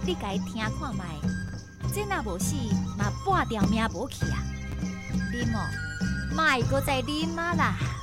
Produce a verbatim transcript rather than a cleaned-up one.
你家听看卖，这若无死，嘛半条命无去啊！啉哦，莫搁再啉啊啦！